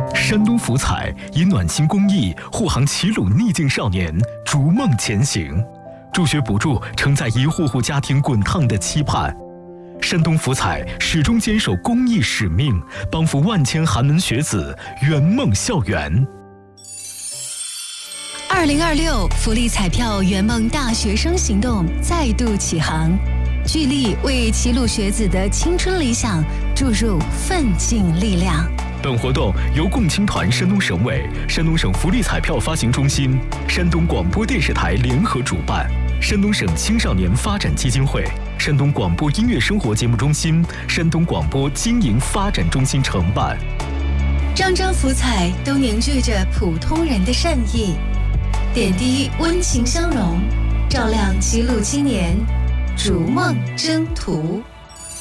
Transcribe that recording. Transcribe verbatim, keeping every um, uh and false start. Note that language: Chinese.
山东福彩以暖心公益护航齐鲁逆境少年逐梦前行，助学补助承载一户户家庭滚烫的期盼。山东福彩始终坚守公益使命，帮扶万千寒门学子圆梦校园。 二零二六福利彩票圆梦大学生行动再度起航，聚力为齐鲁学子的青春理想注入奋进力量。 本活动由共青团山东省委、山东省福利彩票发行中心、山东广播电视台联合主办，山东省青少年发展基金会、山东广播音乐生活节目中心、山东广播经营发展中心承办。 张张福彩都凝聚着普通人的善意，点滴温情相融，照亮齐鲁青年逐梦征途。